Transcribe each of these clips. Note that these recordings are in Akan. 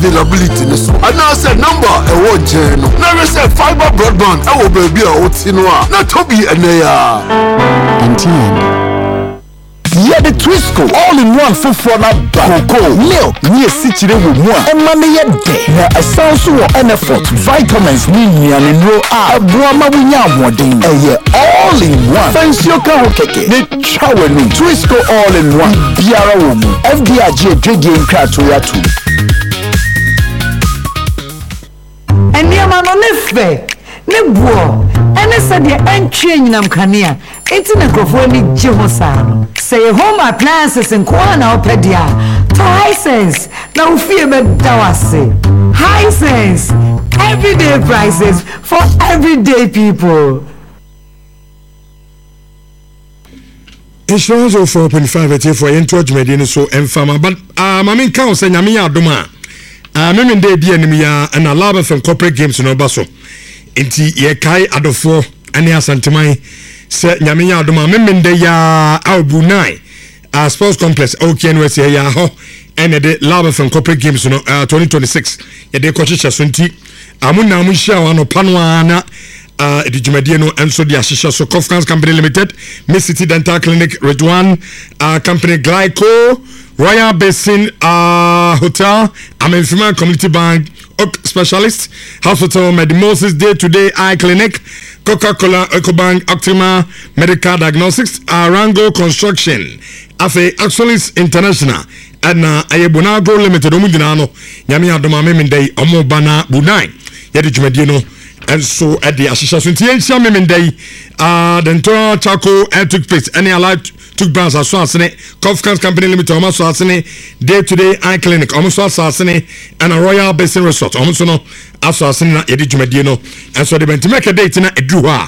availability ne so anase number ewo je no na rese fiber broadband ewo baby a woti no a na tobi eneya MTN. Yeah, the Twisco all-in-one for cocoa, milk, near Sichire with one, and money yet day. Now, a sound so effort, vitamins, mineral, and raw are Brahma Winyam wedding. All-in-one. Thanks your karaoke. The Chowen Twisco all-in-one. Biara woman. FDIG drinking cratoria too. And your man on the Nebuo, and I said the entry in Namkania. It's in a crofoni Jimosan. Say home appliances in Kwana Opedia. Hisense. Now fear me Dawase. Hisense. Everyday prices for everyday people. Insurance of 4.5 for entry medina so enfama. But Mamin Cow say Yamia Doma. Memin de Dianimia and a lab from corporate games in Obaso. Inti ye kai adofo ane asantemai se nyamenya adoma memende ya Albunai sports complex OKNWC ya ho ene de lab from corporate games no 2026 ye de kochicha so nti amuna amuhia wano panwa na edijumade no enso de ahihia so Conference Company Limited, Miss City Dental Clinic, Redwan Company, Glyco, Royal Basin Hotel, Amenfima Community Bank, Oak Specialist Hospital, Medimosis Day-to-Day Eye Clinic, Coca-Cola, EcoBank, Optima Medical Diagnostics, Arango Construction, Afe Excellence International, and Ayebunagro Limited, Omudinano, Yami Adoma Memendei, Omobana Bunai, Yedijumedino, and so at the Association Memendei, the entire Chaco took place, any allied took brands as well as Conference Company Limited, almost as Day-to-Day Eye Clinic, almost as and a Royal Basin Resort, almost no as Edijumedino, and so they went to make a date in a Druha,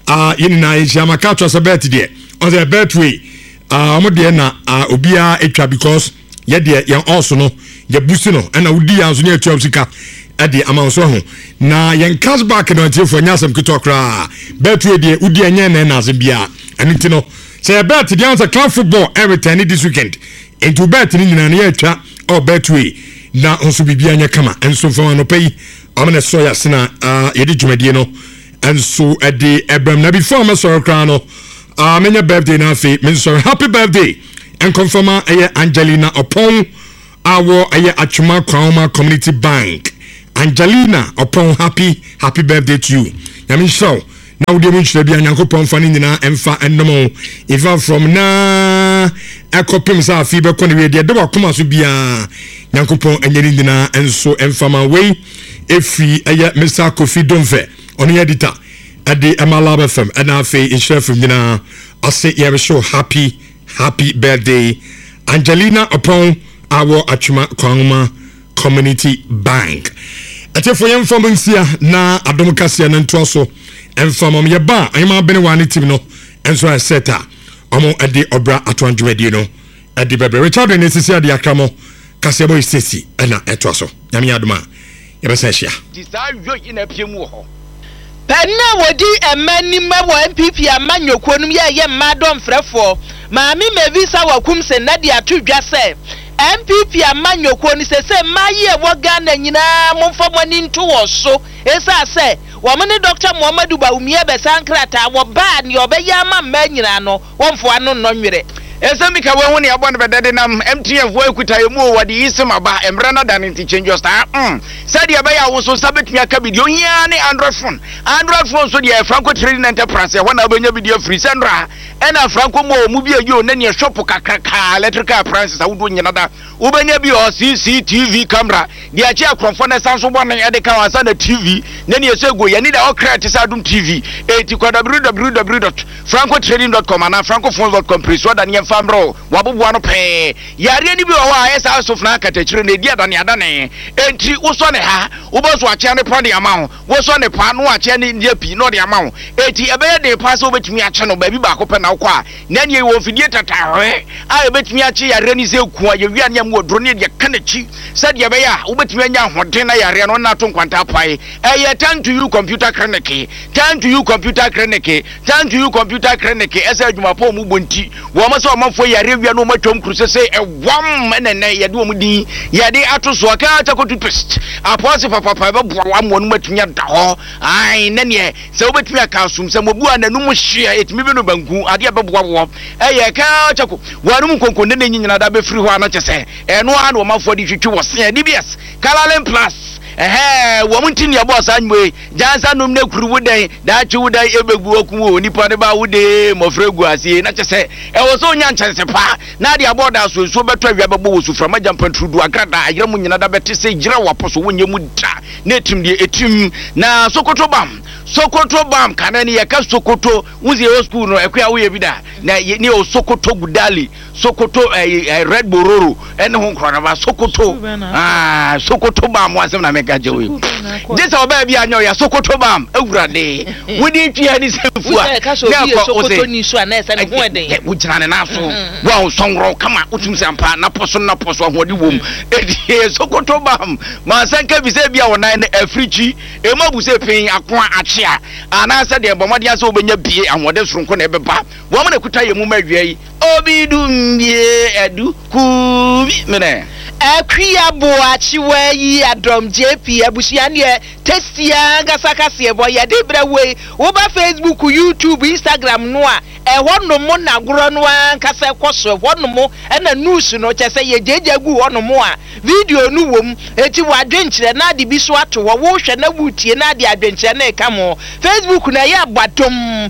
in Yamaka Trasabet there, on their birthday, Omodiana, Ubia Etra, because yet young also no, Yabusino, and a Udia near Chelsea. At the amount so na yen cash back no tie for nyasem kitokra betwe de udi anya na na azibia aniti no say bet the answer club football every time this weekend into bet ni nyina na yatwa or betwe na onso bibia anya kama enso fama no pay amana so ya sina yedi dwumadie no enso ade ebram na before me so kra no menya birthday na fe me so happy birthday and confirm Angelina Opon awo Achuma Kwama Community Bank. Angelina upon happy birthday to you. Yamin show. Now we wish to be an uncle finding in Emfa and no more. If I'm from na Echo Pimsa Fiber Conway, the double commas will be a Yankopon and Yelina and so Emfama way. If we Mr. Kofi Donfe on the editor at the Emalaba FM and our face in Chef from dinner. I say, yeah, show happy birthday, Angelina upon our Achuma Kwama Community Bank. Ate for yam from Nsia na Adomkasia Nantoso and from Yaba, I'm a Benwani team no, and so I set her. Omo at the Obra at 100 no, at the Baby Richard and Nessia the Akamo, Casebo is Sissy, and Etoso, Yami Adma, Yabasia. Desire in a Pimuho. Penna wodi a man in my MPP a man your quonumia yam madam frefo, Mammy may visa wa cums and Nadia to just say. MPP a man your corner says, my year what gun and you know, Monfort into us. So, as I say, woman, Dr. Mohammed Baumia Besankrata, what bad your Bayama Manano, one for unknown non. Esamika when you want better than MTF work with a more what the Isma about and Brana than in teaching your star. Said Yabaya also submit me a cabin, Android phone. Android phone, so the Franco Trading Enterprise, one of your video free Sandra, and a Franco Mo, movie you, and then your shop electrical prices. I would win another Ubenabi or CCTV camera. The Achia Conforna Samsung one and the Kawas on the TV. Then you say, go, you need all credits out on TV. www.francotrading.com and francophone.com. Please, what than Fambro, Wabu Wano pay. Yari bi wa yes house of Naka Techre dia dan yadane. Enti uso ne ha, ubos wa chane pon the amount. Woso ne pa no a chane dia pi no the amount. Enti ebe de pass obetimi a chane baby ba ko pe na kwa. Na ye wo fidie tatawe. A obetimi a che yare ni se ku a ye wi anya mu odro ne de kanachi said ye be ya wobetumi anya hoden na yare no na to nkwanta pai turn to you computer clinic turn to you computer clinic turn to you computer clinic esa adwumapo mu bonti wo ma so manfo yare wia no matwam kru se wam enene ye de wo mu din ye de atoso aka ta kotu twist apose papa be bo am wonu matumi da ho ai ne ne se wobetumi aka asum se mobu ananum hye etimi be no banku ade be bo wo ka ta ko warum konkonde ne nyina da be firi ho ana chese eno a no manfo di twitwi wo se DBS Kalalen Plus wo muntin ya boss anwe jansa num ne kuru wudan da chi wudan ebegu oku o nipa ne ba wude mofregu asie na chese wo so nya nchese pa na de aboda so beto awia bebo wo sufra majam pantrudu agrada ayira mu nyina da bete se gira waposo wonye mu da na etim de etim na Sokoto bam kana ne yaka Sokoto wuzi e school no ekwa wo ye bida na ne o Sokoto Gudali Sokoto Red Bororo ene ho krona ba Sokoto Sokoto bam wasem na meka jewe this oba bia anyo ya Sokoto bam awurade wodi twa ni sefua na Sokoto ni so na ese ne ho eden wo gina ne na so wo songro kama utum sampa na poso ahodi wom edi Sokoto bam ma sanka bi se bia wona na africhi emabu se pin akwa achia ana se de bomade ase obenya bie ahode soronko na ebeba wo ma na kuta yemu mawie obi dumbie edu kubi mene Akria boachi we adom JP abusia ne testia gasakase ebo ye de brewe wo ba Facebook YouTube Instagram no a hono mo na goro no ankasa koso hono mo na news no chese ye jejagu hono mo a video no wom eti wadwenkyere na de bi so ato wo hwe na wutie na de adwenkyere na ka mo Facebook na ye abadom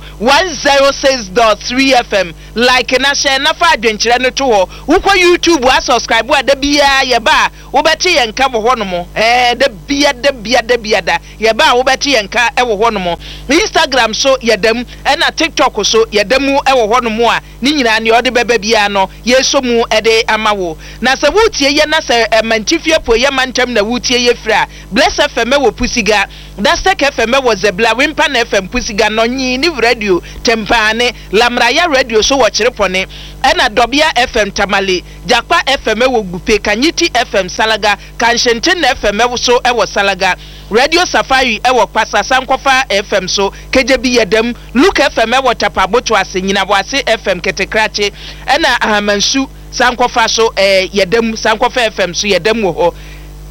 106.3 FM like na share na fa adwenkyere no to wo ko YouTube a subscribe wa da bia ye ba wo beti yenka wo hono mo da bia da ye ba wo beti yenka wo hono mo Instagram so yedam na TikTok so yedam ewo hono mo a ni nyina ne ode beba bia no yeso mu ede amawo na se wutie ye na se mantifie po ye mantam na wutie ye fra Bless FM wo Pusiga Dastek FM wo Zebla Wimpa na FM Pusiga no nyi ni radio Tempane Lamraya radio so wo Chirepone ena Dobia FM Tamale Jakpa FM wo Gupe Kanyiti FM Salaga Kanshenten FM wo so ewo Salaga Radio Safari ewo Kwasa Sankofa FM so Kejebi yedam Luke FM ewo Tapaboto ase nyina wase FM Ketekrache ena Ahamansu Sankofa so yedam Sankofa FM so yedam wo ho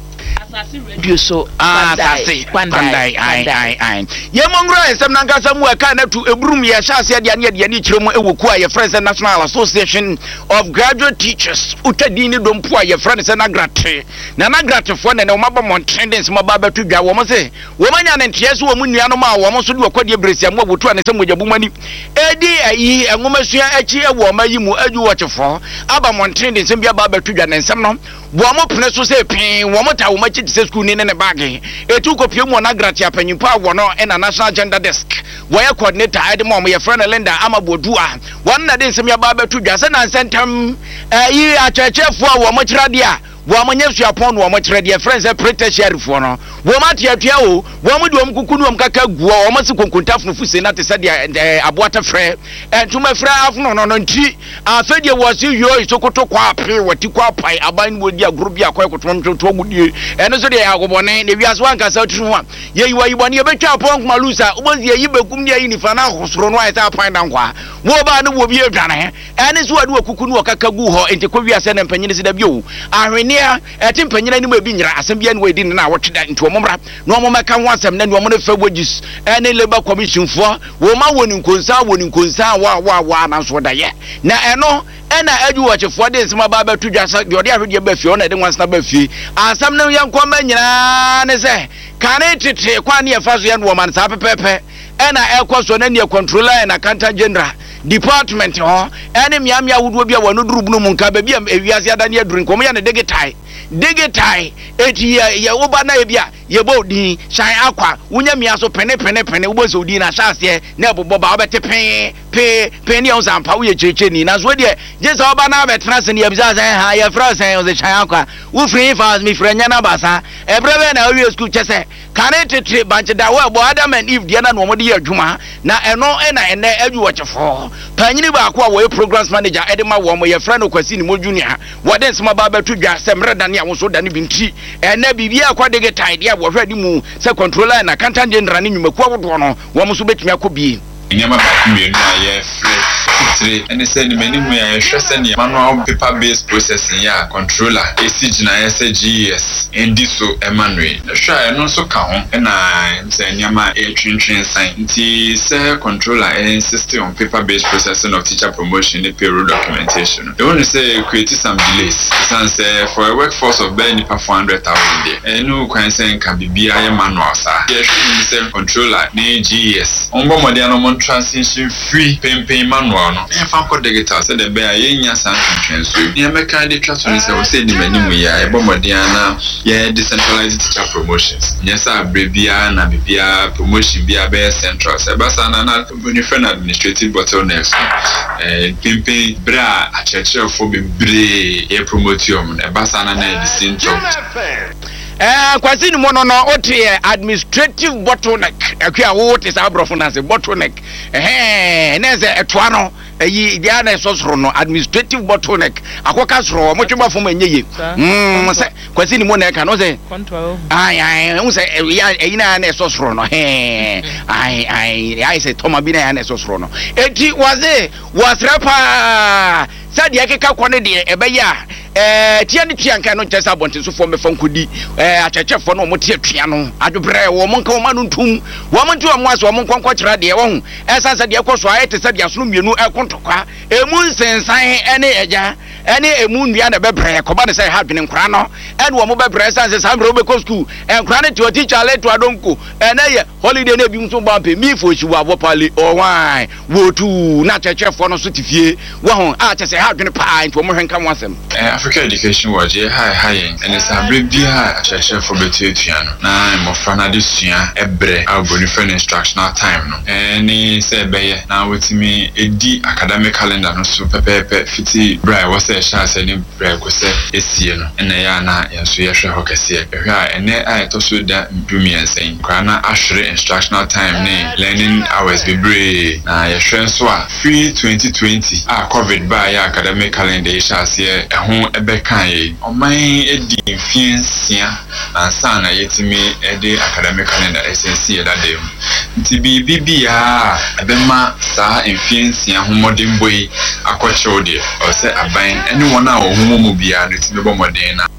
radio so Kwandai ye mongro esem nanka samu eka na tu ebrum ye hyase de ane de ni kiremu ewoku a ye friends National Association of Graduate Teachers utadi ni dompu a ye friends na grate fo na omaba montendence maba batu dwa wo mo se wo manya ne ntiese wo mu nuano ma wo mo so de okode bresia mo botu ane se mogabumani edi ayi enwomasua achi ewo ma yi mu aju wo chefo aba montendence bia ba batu dwa ne nsem no wo mo pene so se pin wo mo ta wo machi de school ni ne bag etu kopie mo na grate apanyimpa wo no na National Gender Desk wo ya coordinator ade mo ye friend Linda Amabodu a won na de nsem ya ba batu dwa se na nsentam yi achechefo a wo mo kirade a wo amanya suapon wo mo kire de friends protect sheriff no wo matia tua o wo mo de om kukunu om kaka guo wo mo se konkontafno fuse na te se de aboata frɛ entuma frɛ afno no nti afa de wo se yo Sokoto kwa pe wati kwa pai aban wo di agro bi akoy kotom to gudie eno so de agobone ne wiase wanka sa tu ho ye yiwa yibone ye betwa pon malusa ubozi ye yibekum de yi ni fa na hosoro no ayta apan dan kwa wo ba ne wo bi adwane ene so ade wo kukunu wo kaka gu ho enti ko wiase ne mpanyine se da bio ahwenia eti mpanyina ni mu ebi nyira asem bia ne we di na wotweda nti omomra no omomeka ho asem na ne omo ne fa wogis ene Labour Commission fo wo ma woni nkonsa wa na so da ye na eno ena aju wachefo de nsema ba batu dwasa de ode ahwede ba fie ona de nwansa ba fie asam ne yanko ma nyina ne se kane tete kwa ne fa so ye no man sa pepepe ena ekoso na ne controller na Accountant General Department ho ene miamia wudu bia wonu durubunu mu nka ba bia ewiase adane aduru nkomo ya ne digitai eti ya oba na bia ye bodin shan akwa wunya mia so pene ubo so di na hyase na bobo ba obete pen pe ni on sampa wo ye cheche ni na so de je so ba na betra se ni abisa se ha ye fra se o se chan akwa wo free fast mi franya na basa ebrebe na we school chese kane tete banche da wo bo Adam and Eve de na no mo de adwuma na eno na ene adwu chefo panyini ba akwa wo programs manager edema wo mo ye fra no kwasi ni mo junior wo de nsema ba betu dwa se mre da ne a wo so da ne binti ene bibia akwa de get idea wo hwa di mu se controller na accountant general ni nwumaku awodo no wo mo so betumi akobie nyama ba kumenu aye fresh and say ni many mu ya hwese ne manual paper based processing ya controller ECG na SGS endiso Emmanuel hwa no so ka ho na say nyama twintwin sign nti say controller insist on paper based processing of teacher promotion and payroll documentation they want to say create some delays say for a workforce of barely 400,000 there no kwan say can be bia manual sa ye should say controller na GS ombo modern transition free pay manual no e fa ko digital say the be aye nya san so e meka dey trust on say we say ni manimu ya e bomodian na ye decentralized teacher promotions yes abrebia na bibia promotion bia be central say basa na different administrative bottlenecks pay bra a church for be bre e promotium e basa na the central kwasi ni mono no ote administrative bottleneck akwa wo te sa abrofo na se bottleneck na ze etoa no yi dia na sosoro no administrative bottleneck akoka soro mo tweba fo manyeye se kwasi ni mono ka no se ai un se yi na sosoro no ai se toma bi na sosoro no eti wasrapa sadi akeka kwone de ebeya tia ni tia nka no chesa bonte so fo me fa nkodi achechefo no mo tia tua no adwobre wo mo nka wo ma no ntum wo mo ntu wo aso wo mo nkonkɔ kyera de wo hu esansa de ekoso ayete sadi aso mienu ekontokwa emu nsensan ene eja ene emu nua na bebre ko ba ne sai ha dwene nkra no ene wo mo bebre esansa samre wo be ko school nkra ne to teacher le to adonko ene ye holiday na bi nso ba pe mi fo chiwa bo pale o wan wo tu na achechefo no so tifie wo hu a chese ha dwene pa nto mo hwenka mo asem African education was high and it's a break beer for Betiano. Now, I'm of an addition, a break, I'll go different instructional time. No, and he said, Bayer, now with me a D academic calendar, no super pepe, fitty, bra was a chance and break was a seal, and a yana, and so yes, hockey see, and then I also that do me and saying, Grana Asher instructional time, learning hours be brave. Now, your friends were free 2020 are covered by academic calendar, shall see a home. Ebekai o man edi mfiansia ansa na yetimi edi academic calendar SNC da dem nti bibia ebema sa mfiansia homodin boy akɔkyew de o se aban ene wona o homo bia no ti bebo modin na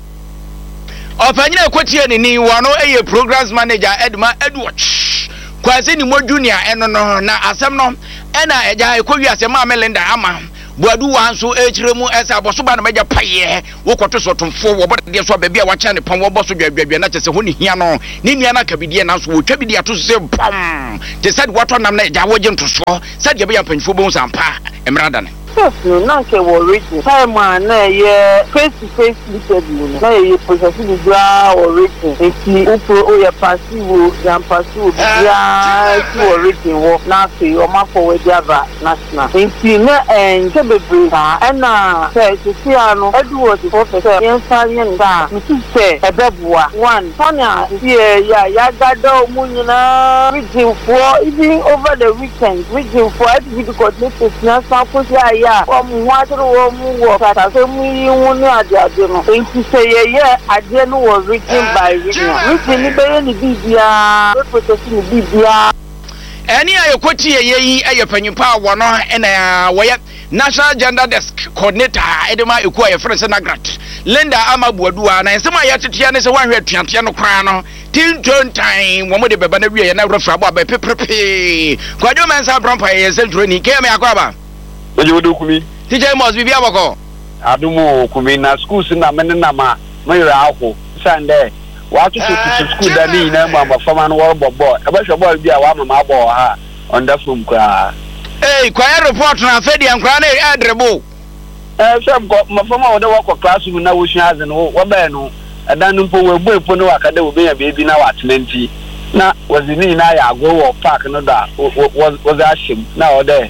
opanyina ekotie ni wano eye programs manager Edma Edward kwase ni mo junior eno no na asem no ena eja ekowi asem a Melinda ama buadu wanso echiremu esa abosoba na meja paye wokoto sotomfo wo bode so baabi a wacha ne pon wo boso dwadwadwa na chese ho ni hia no ni nua na kabidie na so wo twabidie ato se pam te said wato nam na ja woje ntoso said ye be ya panfo bo sampa emrada ne no na ke wo reach time na ye face to face interview na ye processing bra or reach enti o ye passive jam passive ya ti wo reach wo na fe o ma forward ava national enti na nke bebre ha na say to see ano Edward professor yen sanye nda nti se ebeboa one tanya ya gado mu nyina reaching for even over the weekend reaching for it coordinate na sample ya water wo kata so mu yiwu ni ade no enti se ye ade no was written by written ni be ni bibia reproduction ni bibia eni ayekoti yeyi ayepanyimpa wo no ena wo National Gender Desk Coordinator Edema Ekuwa ye friend Nagrat Linda Amabuadua na nsema ya tetia ne se wanhwe atuantia no kran no tinton time wo mo de beba na wie ye na refra bo aba pepepe kwadwo mensa brampa ye central ni keme akwaba oje wodokumi teacher must be biabako adumo kumi na schools na mene na ma mayira aho sande watu to school da ni na ma fama no wo bobo e ba hwe ball bia wa mama abo ha onda from kwa kwa report na fedi ankra na adrebo shem ko ma fama wo de wo classroom na wo hwa azen wo ba no adan no po we boepo no wakade wo be ya bebi na watmenti na wazini na ya go wo park no da was ashim na ode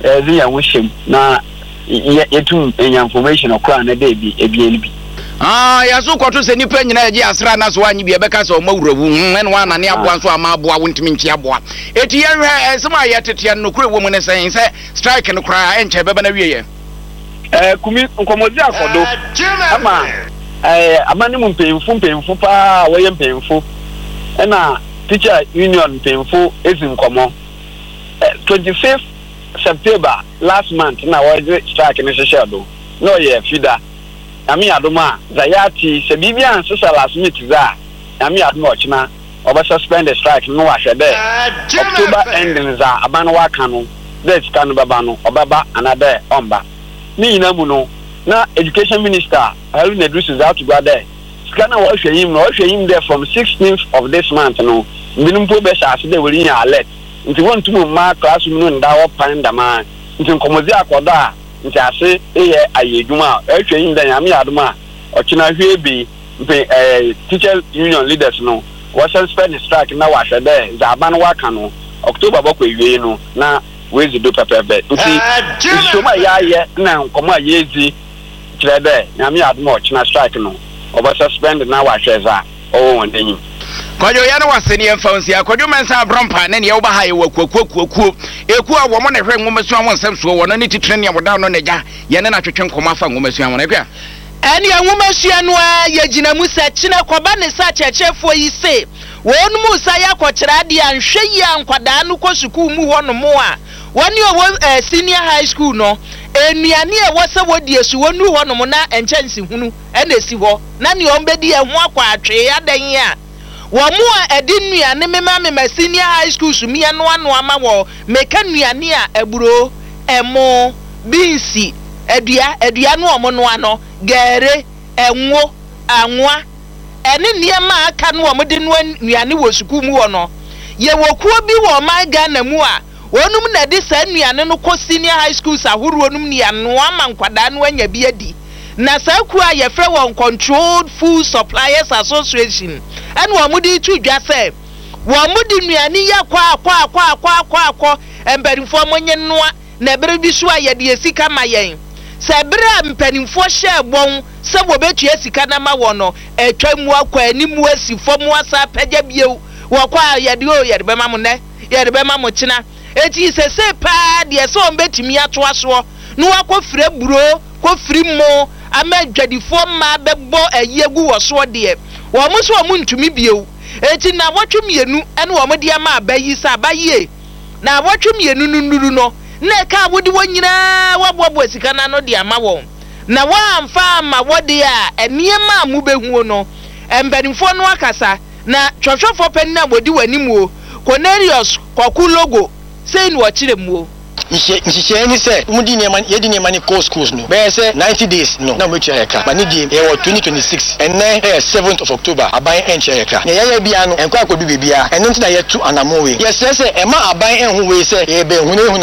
zi ya wushim na yetum information okwa na dey bi ebi yaso kwato se nipa nyina eje asra na so anyi bi ebeka se o mawurawu en wa na ne aboa so ama aboa wontimi nti aboa eti ye hwe esema ye tete no kure wo mu ne sen se strike no kra enche beba na wiye kumi nkomozi akodo ama amane mu mpemfu pa wo ye mpemfu na teacher union mpemfu ezi nkomo 25th September last month na wo strike ne sheshedo no ye fida ami adoma zayati se bibia nsesa last minute za ami adoma ochina oba suspend the strike no wa hwede October ending za abana wa kanu this kanu baba no obaba another omba ni ina mu no na education minister Haruna Idris za to go there skana wa hweyim there from 16th of this month no mbinum po be sha ase we nya alert nti won tumu ma classroom no nda wo panda ma nti nkomozi akoda nti ase eye ayedwuma ehwehim da nyame adoma ochina hwebi teacher union leaders no was suspend strike na wa hwede za aban wa ka no October bako ewie no na wezi do pepepe nti soma yaye na nkomo ayezi kirede nyame adoma ochina strike no oba suspend na wa hweza won denyi Kojo yana waseni emfansi akojo mensa abrompa ne ye oba haye wakuakuakuakuo eku a wo mo ne hwe ngomesu awon semso wo no ne titire ne aboda no neja ye ne na twetwe nkoma afa ngomesu awon ekwa ene ngomesu anu a ye gina mu sa kina koba ne sa chechefo yi se wonu mu sa ya kwokira ade anhwe yi ankwada no ko sukuu mu ho no mo a woni owo senior high school no enuane e wo se wodi esu wonu ho no mo na enchansi hunu ene esi ho na ne ombedi e ho akwa atwe adan a Wamua edinuane mema senior high school sumia no ano ama wo meka nuane a eburo emo binsi edua no omo no ano gere enwo anwa ene niema aka no omo de nuane wo suku mu wo no ye wokuo bi wo man Ghana mu a wonum na de sa nuane no ko senior high schools ahoro onum ne ano ama nkwada no anya bi adi na sa ku a ye frɛ won Controlled Food Suppliers Association anu amudi tu dwa se wo amudi nuane ya kwa emperimfo monye noa na bere bi so aye de esika ma yen se bere mperimfo hye bon se wo betu esika na ma wo no etwa mu akwa animu asifo mu asa pagya biew wo kwa ye de o ye de be ma mo ne ye de be ma mo kina eti se pa de se on betimi ato aso no akofire buro kofiri mo amadwadifo ma bebo ayegu wo so de wo mo so mo ntumi biew eti na wotwemienu ene wo mo de ama abayi sa abaye na wotwemienu nunu no na ka wodi wonyina wabobo sika na no de ama wo na wa amfa ma wode a eniema mu behu no embenifo no akasa na twotwofo pen na bodi wanimu Cornelius Kwaku logo sei no kire mu Nshye ni se umudi ne man yedi ne mani course schools no be se 90 days no na mechi ayeka mani die e wo 2026 and then 7th of October aban enchi ayeka ne yaya bia no enko akodu bebia eno ntina yetu anamowe yesese e ma aban enhu we se e be hu ne